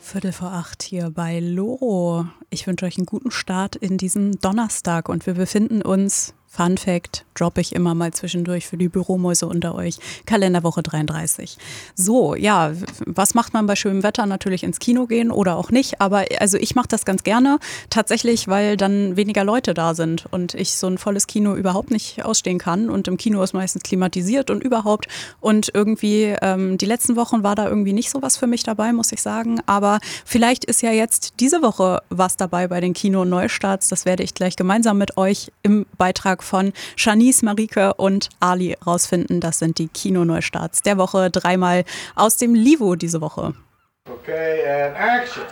7:15 hier bei Loro. Ich wünsche euch einen guten Start in diesen Donnerstag und wir befinden uns, Fun Fact, droppe ich immer mal zwischendurch für die Büromäuse unter euch, Kalenderwoche 33. So, ja, was macht man bei schönem Wetter? Natürlich ins Kino gehen oder auch nicht, aber also ich mache das ganz gerne, tatsächlich, weil dann weniger Leute da sind und ich so ein volles Kino überhaupt nicht ausstehen kann und im Kino ist meistens klimatisiert und überhaupt und irgendwie die letzten Wochen war da irgendwie nicht so was für mich dabei, muss ich sagen, aber vielleicht ist ja jetzt diese Woche was dabei bei den Kino-Neustarts, das werde ich gleich gemeinsam mit euch im Beitrag von Shanice, Marike und Ali rausfinden. Das sind die Kino-Neustarts der Woche, 3-mal aus dem Livo diese Woche. Okay, and action!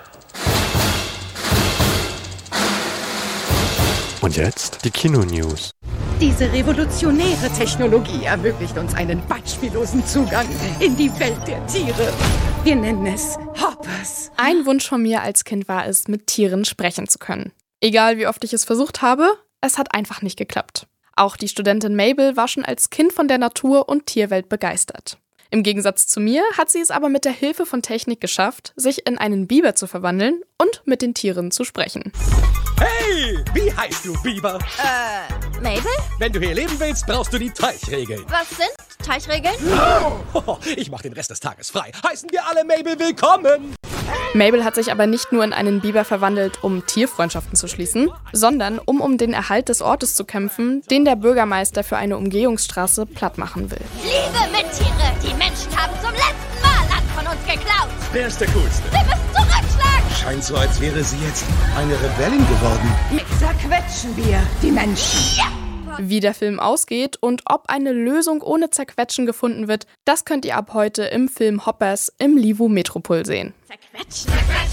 Und jetzt die Kino-News. Diese revolutionäre Technologie ermöglicht uns einen beispiellosen Zugang in die Welt der Tiere. Wir nennen es Hoppers. Ein Wunsch von mir als Kind war es, mit Tieren sprechen zu können. Egal wie oft ich es versucht habe, es hat einfach nicht geklappt. Auch die Studentin Mabel war schon als Kind von der Natur- und Tierwelt begeistert. Im Gegensatz zu mir hat sie es aber mit der Hilfe von Technik geschafft, sich in einen Biber zu verwandeln und mit den Tieren zu sprechen. Hey, wie heißt du, Biber? Mabel? Wenn du hier leben willst, brauchst du die Teichregeln. Was sind Teichregeln? Ich mach den Rest des Tages frei. Heißen wir alle Mabel willkommen! Mabel hat sich aber nicht nur in einen Biber verwandelt, um Tierfreundschaften zu schließen, sondern um den Erhalt des Ortes zu kämpfen, den der Bürgermeister für eine Umgehungsstraße platt machen will. Liebe Mittiere, die Menschen haben zum letzten Mal Land von uns geklaut. Wer ist der Coolste? Sie müssen zurückschlagen. Scheint so, als wäre sie jetzt eine Rebellin geworden. Mit zerquetschen wir die Menschen. Ja. Wie der Film ausgeht und ob eine Lösung ohne Zerquetschen gefunden wird, das könnt ihr ab heute im Film Hoppers im Livo Metropol sehen. Zerquetschen.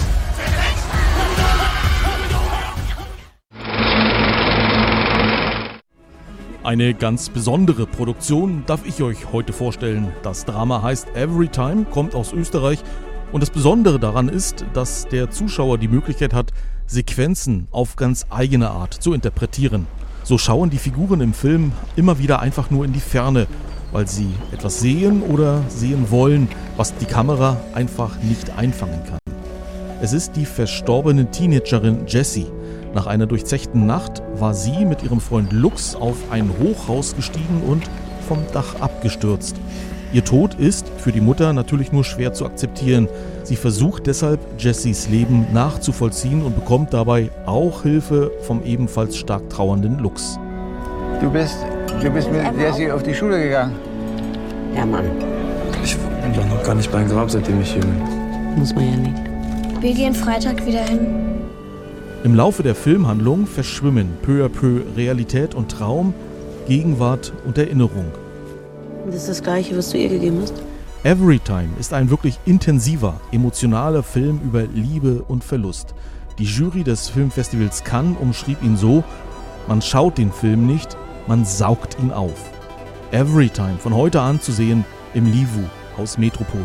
Eine ganz besondere Produktion darf ich euch heute vorstellen. Das Drama heißt Everytime, kommt aus Österreich und das Besondere daran ist, dass der Zuschauer die Möglichkeit hat, Sequenzen auf ganz eigene Art zu interpretieren. So schauen die Figuren im Film immer wieder einfach nur in die Ferne, weil sie etwas sehen oder sehen wollen, was die Kamera einfach nicht einfangen kann. Es ist die verstorbene Teenagerin Jessie. Nach einer durchzechten Nacht war sie mit ihrem Freund Lux auf ein Hochhaus gestiegen und vom Dach abgestürzt. Ihr Tod ist für die Mutter natürlich nur schwer zu akzeptieren. Sie versucht deshalb, Jessies Leben nachzuvollziehen und bekommt dabei auch Hilfe vom ebenfalls stark trauernden Lux. Du bist mit Jessie auf die Schule gegangen? Ja, Mann. Ich war noch gar nicht beim Grab, seitdem ich hier bin. Muss man ja nicht. Wir gehen Freitag wieder hin. Im Laufe der Filmhandlung verschwimmen peu à peu Realität und Traum, Gegenwart und Erinnerung. Das ist das Gleiche, was du ihr gegeben hast? Everytime ist ein wirklich intensiver, emotionaler Film über Liebe und Verlust. Die Jury des Filmfestivals Cannes umschrieb ihn so: Man schaut den Film nicht, man saugt ihn auf. Everytime, von heute an zu sehen im Livo, Haus Metropol.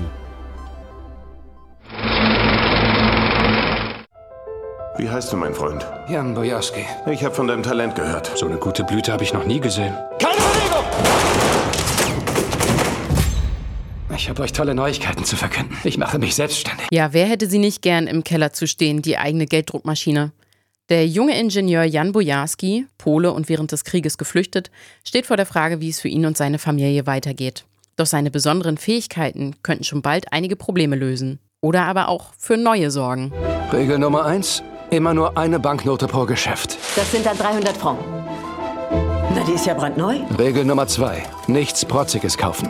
Wie heißt du, mein Freund? Jan Bojarski. Ich habe von deinem Talent gehört. So eine gute Blüte habe ich noch nie gesehen. Keine Bewegung! Ich habe euch tolle Neuigkeiten zu verkünden. Ich mache mich selbstständig. Ja, wer hätte sie nicht gern im Keller zu stehen, die eigene Gelddruckmaschine? Der junge Ingenieur Jan Bojarski, Pole und während des Krieges geflüchtet, steht vor der Frage, wie es für ihn und seine Familie weitergeht. Doch seine besonderen Fähigkeiten könnten schon bald einige Probleme lösen. Oder aber auch für neue sorgen. Regel Nummer 1: Immer nur eine Banknote pro Geschäft. Das sind dann 300 Franken. Na, die ist ja brandneu. Regel Nummer 2: Nichts Protziges kaufen.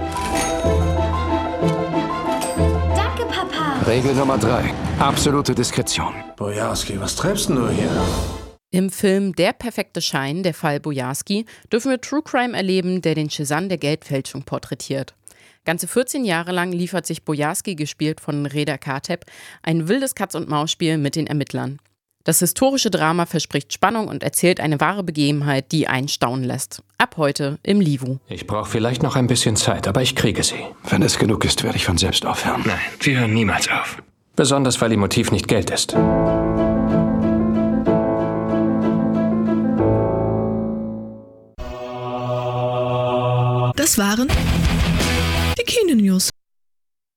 Danke, Papa. Regel Nummer 3: Absolute Diskretion. Bojarski, was treibst denn du hier? Im Film Der perfekte Schein, der Fall Bojarski, dürfen wir True Crime erleben, der den Cezanne der Geldfälschung porträtiert. Ganze 14 Jahre lang liefert sich Bojarski, gespielt von Reda Kateb, ein wildes Katz-und-Maus-Spiel mit den Ermittlern. Das historische Drama verspricht Spannung und erzählt eine wahre Begebenheit, die einen staunen lässt. Ab heute im Livo. Ich brauche vielleicht noch ein bisschen Zeit, aber ich kriege sie. Wenn es genug ist, werde ich von selbst aufhören. Nein, wir hören niemals auf. Besonders, weil ihr Motiv nicht Geld ist. Das waren die Kino-News.